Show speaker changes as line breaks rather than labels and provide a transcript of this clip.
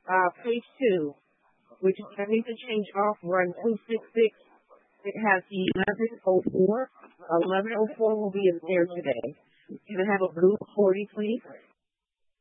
Page 2, which is having to change off run 266. It has 1104. 1104 will be in there today. Can I have a blue 40, please?